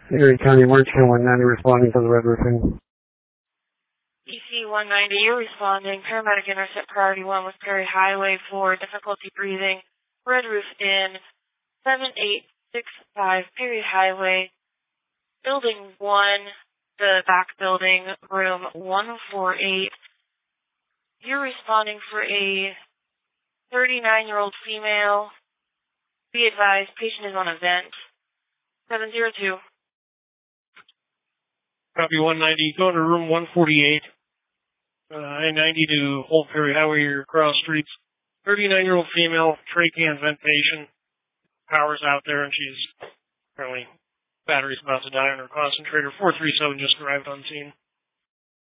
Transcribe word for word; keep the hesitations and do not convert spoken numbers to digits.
Erie County Emergency one ninety responding to the red roofing. E C one ninety, you're responding. Paramedic intercept priority one with Perry Highway for difficulty breathing. Red roof in seven eight six five Perry Highway. Building one, the back building, room one four eight. You're responding for a thirty-nine-year-old female. Be advised, patient is on a vent. seven zero two. Copy one ninety. Go to room one forty-eight. Uh, I ninety to Old Perry Highway or cross streets. thirty-nine-year-old female, trachea and vent patient. Power's out there and she's apparently battery's about to die on her concentrator. four three seven just arrived on scene.